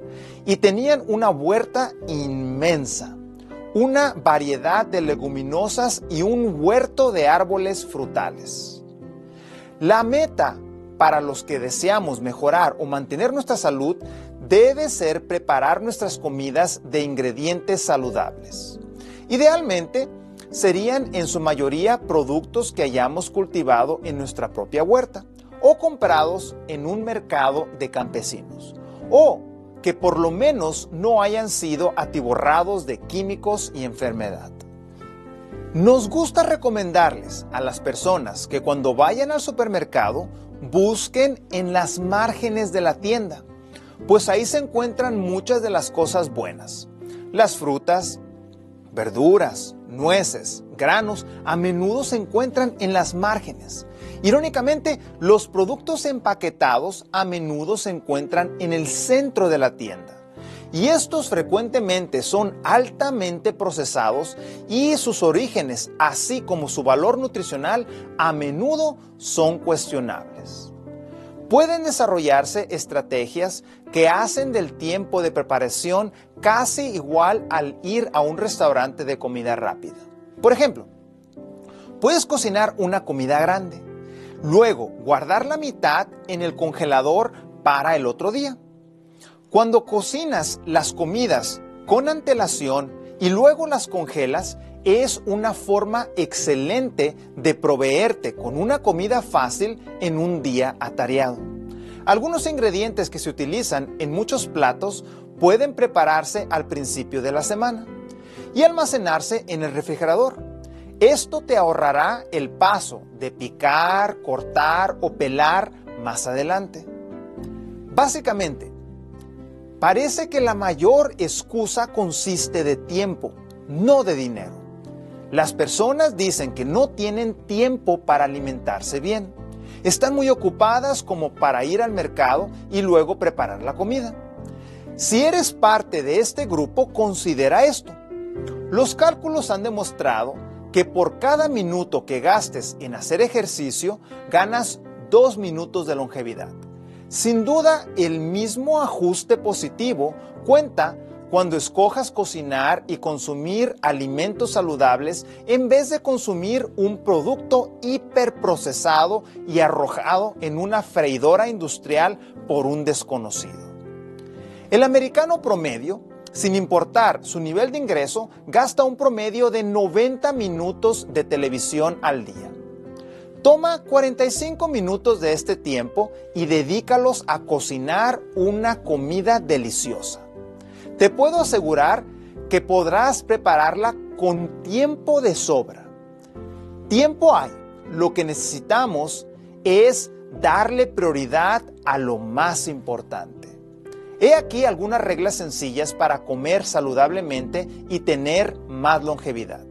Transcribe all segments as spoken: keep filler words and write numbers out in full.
y tenían una huerta inmensa, una variedad de leguminosas y un huerto de árboles frutales. La meta para los que deseamos mejorar o mantener nuestra salud debe ser preparar nuestras comidas de ingredientes saludables. Idealmente, serían en su mayoría productos que hayamos cultivado en nuestra propia huerta o comprados en un mercado de campesinos, o que por lo menos no hayan sido atiborrados de químicos y enfermedad. Nos gusta recomendarles a las personas que cuando vayan al supermercado busquen en las márgenes de la tienda, pues ahí se encuentran muchas de las cosas buenas. Las frutas, verduras, nueces, granos a menudo se encuentran en las márgenes. Irónicamente, los productos empaquetados a menudo se encuentran en el centro de la tienda. Y estos frecuentemente son altamente procesados y sus orígenes, así como su valor nutricional, a menudo son cuestionables. Pueden desarrollarse estrategias que hacen del tiempo de preparación casi igual al ir a un restaurante de comida rápida. Por ejemplo, puedes cocinar una comida grande, luego guardar la mitad en el congelador para el otro día. Cuando cocinas las comidas con antelación y luego las congelas, es una forma excelente de proveerte con una comida fácil en un día atareado. Algunos ingredientes que se utilizan en muchos platos pueden prepararse al principio de la semana y almacenarse en el refrigerador. Esto te ahorrará el paso de picar, cortar o pelar más adelante. Básicamente, parece que la mayor excusa consiste de tiempo, no de dinero. Las personas dicen que no tienen tiempo para alimentarse bien. Están muy ocupadas como para ir al mercado y luego preparar la comida. Si eres parte de este grupo, considera esto. Los cálculos han demostrado que por cada minuto que gastes en hacer ejercicio, ganas dos minutos de longevidad. Sin duda, el mismo ajuste positivo cuenta cuando escojas cocinar y consumir alimentos saludables en vez de consumir un producto hiperprocesado y arrojado en una freidora industrial por un desconocido. El americano promedio, sin importar su nivel de ingreso, gasta un promedio de noventa minutos de televisión al día. Toma cuarenta y cinco minutos de este tiempo y dedícalos a cocinar una comida deliciosa. Te puedo asegurar que podrás prepararla con tiempo de sobra. Tiempo hay. Lo que necesitamos es darle prioridad a lo más importante. He aquí algunas reglas sencillas para comer saludablemente y tener más longevidad.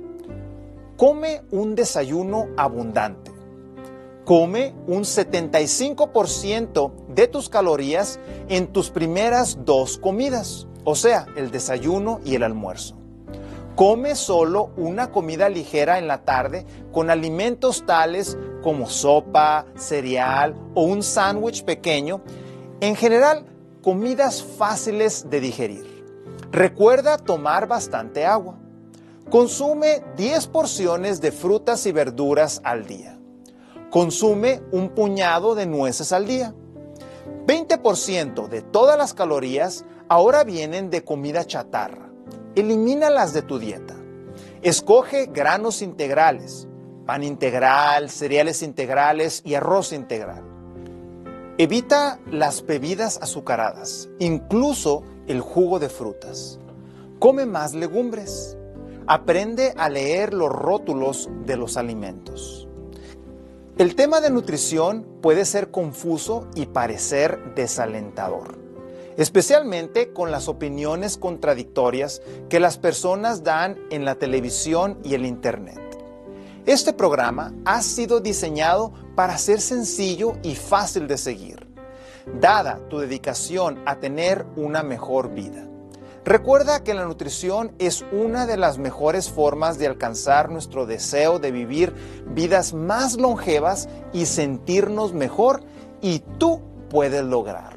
Come un desayuno abundante. Come un setenta y cinco por ciento de tus calorías en tus primeras dos comidas, o sea, el desayuno y el almuerzo. Come solo una comida ligera en la tarde con alimentos tales como sopa, cereal o un sándwich pequeño. En general, comidas fáciles de digerir. Recuerda tomar bastante agua. Consume diez porciones de frutas y verduras al día. Consume un puñado de nueces al día. veinte por ciento de todas las calorías ahora vienen de comida chatarra. Elimínalas de tu dieta. Escoge granos integrales, pan integral, cereales integrales y arroz integral. Evita las bebidas azucaradas, incluso el jugo de frutas. Come más legumbres. Aprende a leer los rótulos de los alimentos. El tema de nutrición puede ser confuso y parecer desalentador, especialmente con las opiniones contradictorias que las personas dan en la televisión y el internet. Este programa ha sido diseñado para ser sencillo y fácil de seguir, dada tu dedicación a tener una mejor vida. Recuerda que la nutrición es una de las mejores formas de alcanzar nuestro deseo de vivir vidas más longevas y sentirnos mejor, y tú puedes lograrlo.